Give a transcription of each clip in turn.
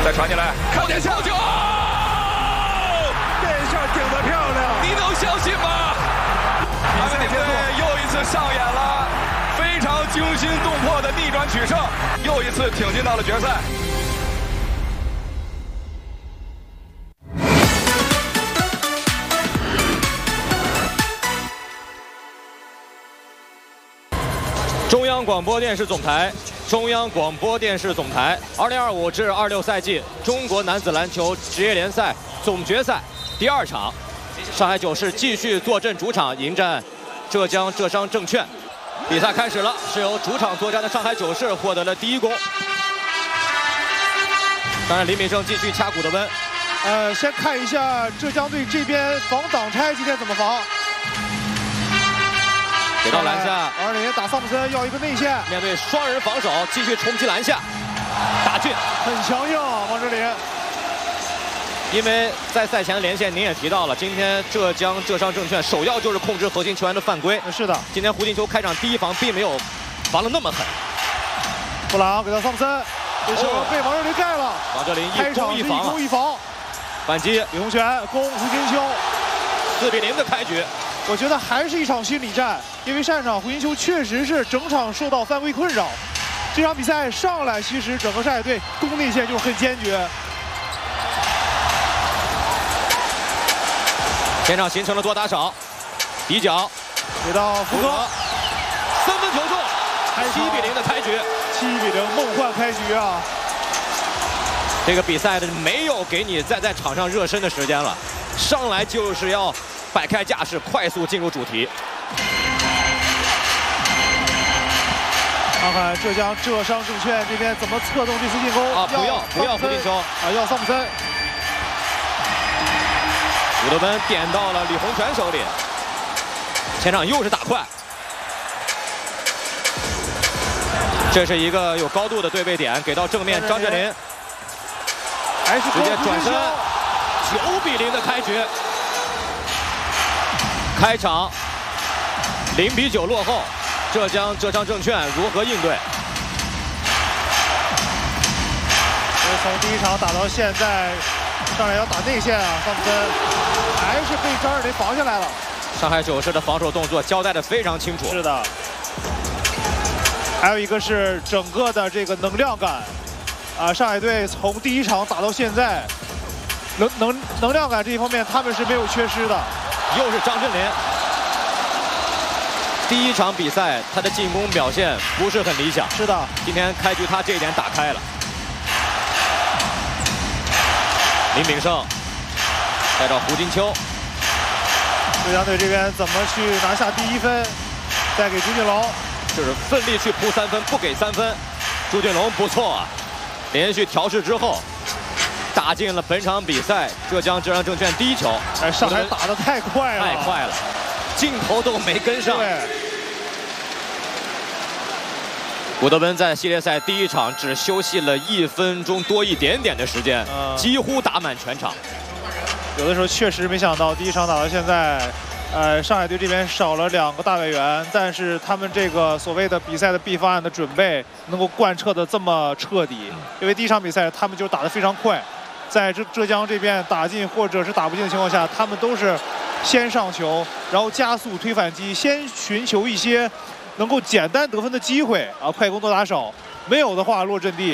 再传进来，靠点球！这下顶得漂亮， 你能相信吗？阿根廷队又一次上演了非常惊心动魄的逆转取胜，又一次挺进到了决赛。 中央广播电视总台，中央广播电视总台，2025至26赛季中国男子篮球职业联赛总决赛第2场，上海九市继续坐镇主场迎战浙江浙商证券。比赛开始了，是由主场作战的上海九市获得了第1攻。当然，李敏胜继续掐古德温。 先看一下浙江队这边防挡拆今天怎么防。 给到篮下 ，20打桑普森要一个内线， 面对双人防守，继续冲击篮下，打进， 很强硬啊，王哲林。 因为在赛前的连线您也提到了，今天浙江浙商证券首要就是控制核心球员的犯规。 是的， 今天胡金秋开场第1防并没有防得那么狠。 布朗给到桑普森，这球被王哲林盖了。 王哲林开场是1攻1防， 反击李洪权攻胡金秋 ，4比0的开局。 我觉得还是一场心理战，因为上场胡金秋确实是整场受到犯规困扰。这场比赛上来，其实整个上海队攻内线就很坚决。 前场形成了多打少，底角给到福哥 ，3分球中，7比0的开局 ，7比0梦幻开局啊！ 这个比赛的没有给你再在场上热身的时间了，上来就是要摆开架势，快速进入主题。 看看浙江浙商证券这边怎么策动这次进攻啊！不要胡金秋啊，要桑普森。 古德温点到了李洪权手里，前场又是打快。这是一个有高度的对位点，给到正面张镇麟， 还是直接转身，9比0的开局。开场0比9落后，浙江浙商证券如何应对？ 从第1场打到现在，上来要打内线啊，桑普森还是被张镇麟防下来了。 上海九市的防守动作交代的非常清楚。 是的，还有一个是整个的这个能量感啊，上海队从第1场打到现在，能量感这一方面他们是没有缺失的。 又是张镇麟。第1场比赛他的进攻表现不是很理想， 是的， 今天开局他这一点打开了。林炳胜带到胡金秋， 浙江队这边怎么去拿下第1分？再给朱俊龙， 就是奋力去扑3分，不给3分。朱俊龙不错啊，连续调试之后打进了本场比赛浙江浙商证券第1球。 上海打得太快了， 太快了，镜头都没跟上。 对， 古德温在系列赛第1场只休息了1分钟多一点点的时间，几乎打满全场。 有的时候确实没想到，第1场打到现在，上海队这边少了2个大外援，但是他们这个所谓的比赛的 B 方案的准备能够贯彻的这么彻底，因为第1场比赛他们就打得非常快，在浙江这边打进或者是打不进的情况下，他们都是先上球，然后加速推反击，先寻求一些能够简单得分的机会啊，快攻多打少，没有的话落阵地。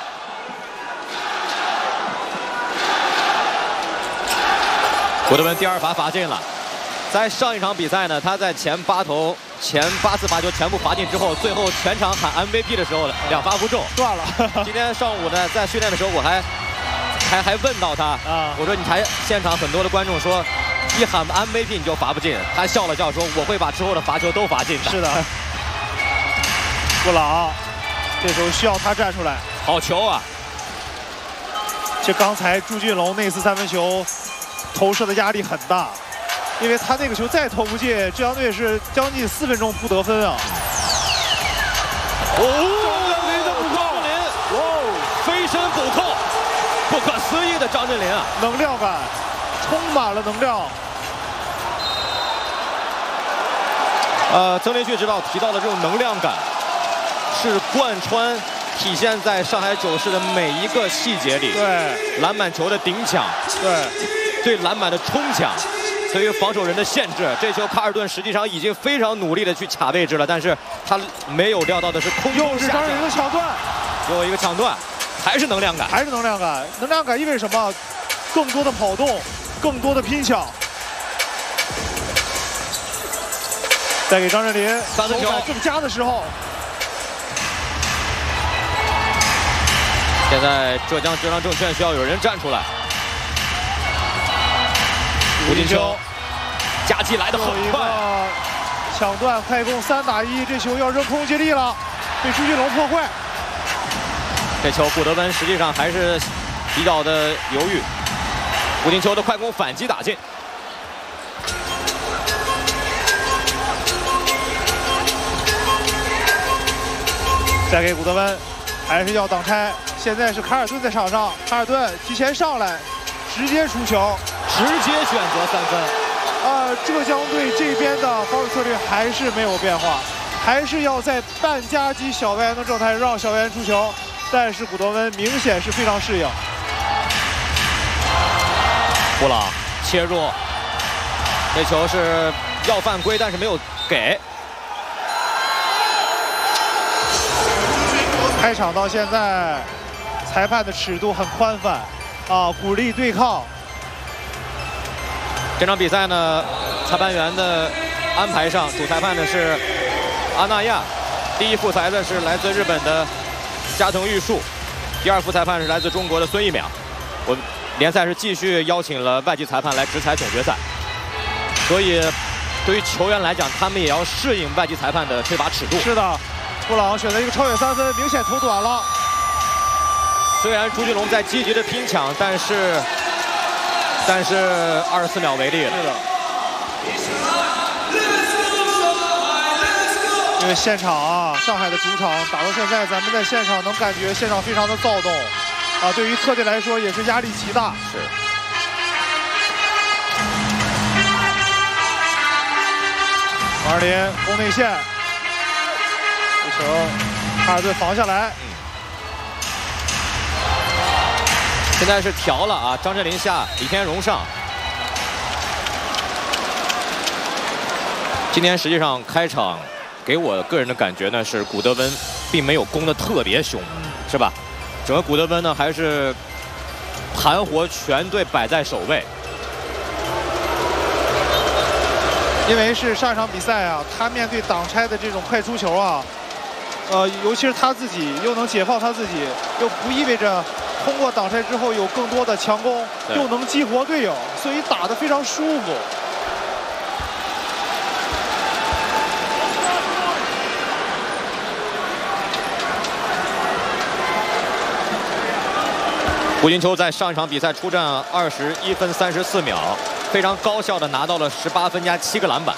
古德温第2罚罚进了。在上一场比赛呢，他在前8次罚球全部罚进之后，最后全场喊 MVP 的时候2罚不中， 断了。 今天上午呢，在训练的时候我还问到他啊，我说你台现场很多的观众说，一喊 MVP 你就罚不进，他笑了笑说我会把之后的罚球都罚进的。 是的。布朗，这时候需要他站出来， 好球啊！ 就刚才朱俊龙那次3分球投射的压力很大，因为他那个球再投不进，浙江队是将近4分钟不得分啊。 张镇麟的补扣，飞身补扣，不可思议的张镇麟啊！ 能量感，充满了能量。 曾连旭指导提到的这种能量感，是贯穿体现在上海九世的每一个细节里。 对， 篮板球的顶抢，对篮板的冲抢，对于防守人的限制。这球卡尔顿实际上已经非常努力的去卡位置了，但是他没有料到的是空中又是张镇麟的抢断， 又一个抢断，还是能量感， 还是能量感。能量感意味着什么？更多的跑动，更多的拼抢。再给张镇麟三分球更佳的时候。 现在浙江职篮证券需要有人站出来。吴金秋，夹击来的很快， 抢断快攻3打1，这球要扔空接力了，被朱俊龙破坏。 这球古德温实际上还是比较的犹豫。吴金秋的快攻反击打进。 再给古德温，还是要挡拆。现在是卡尔顿在场上，卡尔顿提前上来，直接出球， 直接选择3分。 浙江队这边的防守策略还是没有变化，还是要在半夹击小外援的状态让小外援出球。但是古德温明显是非常适应。 布朗切入，这球是要犯规，但是没有给。 开场到现在，裁判的尺度很宽泛，鼓励对抗。 这场比赛呢，裁判员的安排上，主裁判呢是阿那亚，第一副裁的是来自日本的加藤玉树，第二副裁判是来自中国的孙一淼。我联赛是继续邀请了外籍裁判来执裁总决赛，所以对于球员来讲，他们也要适应外籍裁判的这把尺度。 是的。布朗选择一个超远3分，明显投短了。 虽然朱俊龙在积极的拼抢，但是24秒为例了。 是的。因为现场上海的主场打到现在，咱们在现场能感觉现场非常的躁动，对于客队来说也是压力极大。 是。 王尔林攻内线。球，卡尔顿防下来。 现在是调了啊，张镇麟下，李天荣上。今天实际上开场给我个人的感觉呢是古德温并没有攻得特别凶，是吧？整个古德温呢还是盘活全队摆在首位。 因为是上一场比赛他面对挡拆的这种快出球尤其是他自己又能解放他自己，又不意味着通过挡拆之后有更多的强攻，又能激活队友，所以打得非常舒服。 胡金秋在上一场比赛出战21分34秒，非常高效的拿到了18分加7个篮板。